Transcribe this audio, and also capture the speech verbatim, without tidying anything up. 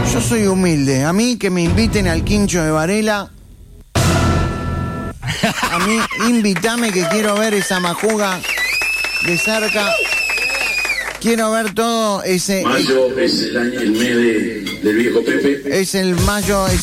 Yo soy humilde. A mí que me inviten al Quincho de Varela. A mí invítame que quiero ver esa majuga de cerca. Quiero ver todo ese... Mayo es el año, el mes de, del viejo Pepe. Es el mayo... Es